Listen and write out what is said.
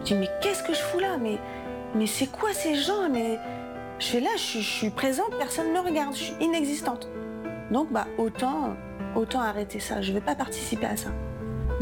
Je dis, mais qu'est-ce que je fous là? Mais c'est quoi ces gens? Mais je fais là, je suis présente, personne ne me regarde, je suis inexistante. Donc, autant arrêter ça. Je ne vais pas participer à ça.